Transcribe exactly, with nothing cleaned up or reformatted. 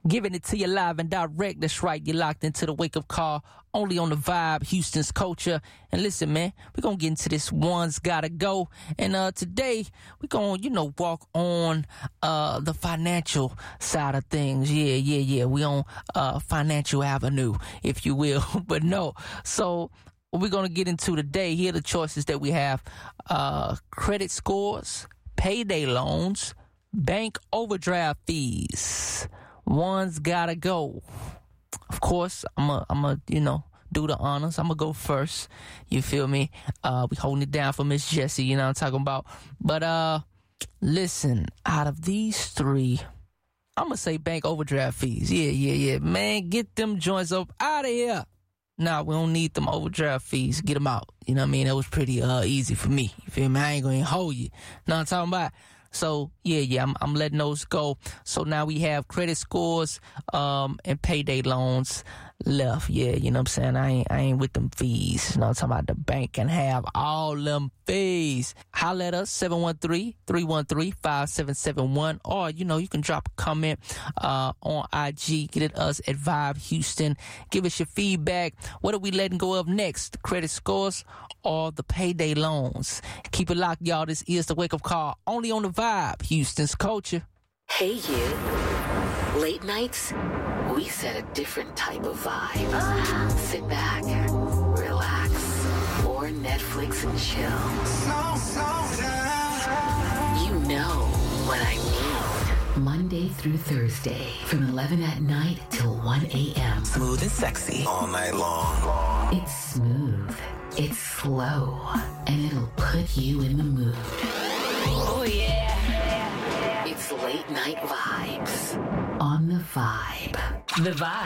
Giving it to you live and direct. That's right. You're locked into the wake up call. Only on the Vibe, Houston's culture. And listen, man, we're going to get into this One's Gotta Go. And uh, today, we're going to, you know, walk on uh, the financial side of things. Yeah, yeah, yeah. We on uh, Financial Avenue, if you will. But no. So what we're going to get into today, here are the choices that we have. Uh, credit scores, payday loans, bank overdraft fees. One's gotta go. Of course, I'm a, I'm a, you know, do the honors. I'm gonna go first. You feel me? Uh, we holding it down for Miss Jessie. You know what I'm talking about? But uh, listen, out of these three, I'm gonna say bank overdraft fees. Yeah, yeah, yeah. Man, get them joints up out of here. Nah, we don't need them overdraft fees. Get them out. You know what I mean? That was pretty uh easy for me. You feel me? I ain't gonna hold you. Know what I'm talking about? So, yeah, yeah, I'm, I'm letting those go. So now we have credit scores um, and payday loans left. Yeah, you know what I'm saying? I ain't, I ain't with them fees. You know what I'm talking about? The bank can have all them fees. Holla at us, seven one three, three one three, five seven seven one. Or, you know, you can drop a comment uh, on I G. Get at us at Vibe Houston. Give us your feedback. What are we letting go of next? The credit scores or the payday loans? Keep it locked, y'all. This is the Wake Up Call. Only on the Vibe, Houston's culture. Hey, you. Late nights, we set a different type of vibe. Sit back, relax, or Netflix and chill. Slow, slow down. You know what I mean. Monday through Thursday, from eleven at night till one a.m. Smooth and sexy. All night long. It's smooth, it's slow, and it'll put you in the mood. Oh, yeah. It's Late Night Vibes on the Vibe. The Vibe.